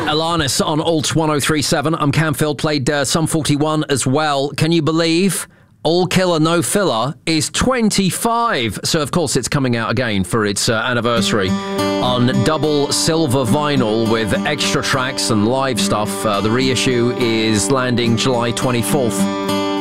Alanis on Alt 1037. I'm Camfield, played Sum 41 as well. Can you believe All Killer No Filler is 25? So, of course, it's coming out again for its anniversary on double silver vinyl with extra tracks and live stuff. The reissue is landing July 24th.